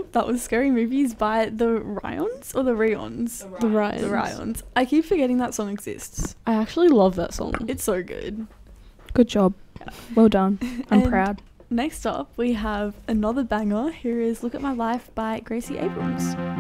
That was Scary Movies by the Ryons or the Ryons? The Ryans. The Ryons. I keep forgetting that song exists. I actually love that song. It's so good. Good job. Well done. I'm And proud. Next up, we have another banger. Here is Look at My Life by Gracie Abrams.